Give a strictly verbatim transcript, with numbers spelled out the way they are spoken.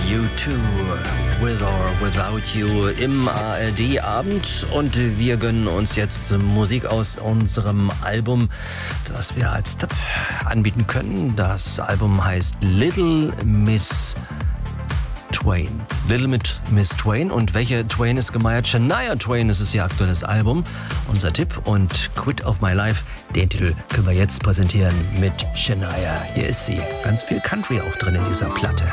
U zwei, With or Without You im A R D-Abend. Und wir gönnen uns jetzt Musik aus unserem Album, das wir als Tipp anbieten können. Das Album heißt Little Miss Twain. Little mit Miss Twain. Und welche Twain ist gemeint? Shania Twain, das ist ihr aktuelles Album. Unser Tipp. Und Quit of My Life, den Titel können wir jetzt präsentieren mit Shania. Hier ist sie. Ganz viel Country auch drin in dieser Platte.